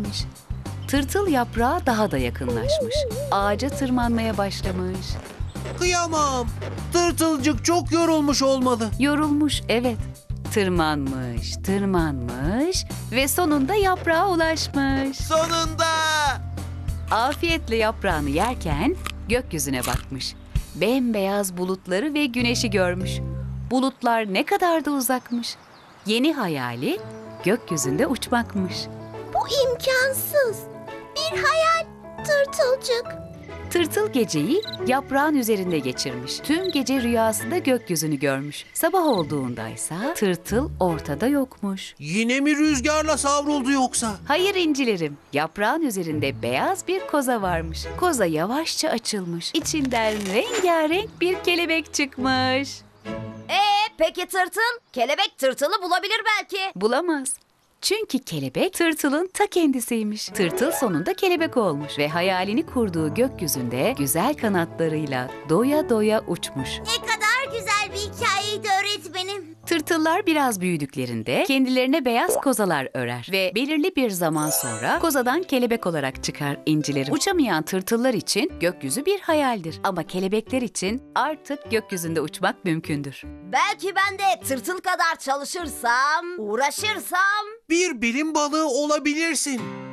gelmiş. Tırtıl yaprağa daha da yakınlaşmış. Ağaca tırmanmaya başlamış. Kıyamam. Tırtılcık çok yorulmuş olmalı. Yorulmuş, evet. Tırmanmış, tırmanmış ve sonunda yaprağa ulaşmış. Sonunda. Afiyetle yaprağını yerken gökyüzüne bakmış. Bembeyaz bulutları ve güneşi görmüş. Bulutlar ne kadar da uzakmış. Yeni hayali gökyüzünde uçmakmış. Bu imkansız. Bir hayal tırtılcık. Tırtıl geceyi yaprağın üzerinde geçirmiş. Tüm gece rüyasında gökyüzünü görmüş. Sabah olduğundaysa tırtıl ortada yokmuş. Yine mi rüzgarla savruldu yoksa? Hayır incilerim, yaprağın üzerinde beyaz bir koza varmış. Koza yavaşça açılmış. İçinden rengarenk bir kelebek çıkmış. Peki tırtıl? Kelebek tırtılı bulabilir belki. Bulamaz. Çünkü kelebek tırtılın ta kendisiymiş. Tırtıl sonunda kelebek olmuş ve hayalini kurduğu gökyüzünde güzel kanatlarıyla doya doya uçmuş. Ne kadar güzel bir hikayeydi öğretmenim. Tırtıllar biraz büyüdüklerinde kendilerine beyaz kozalar örer ve belirli bir zaman sonra kozadan kelebek olarak çıkar incilerim. Uçamayan tırtıllar için gökyüzü bir hayaldir ama kelebekler için artık gökyüzünde uçmak mümkündür. Belki ben de tırtıl kadar çalışırsam, uğraşırsam... Bir bilim balığı olabilirsin.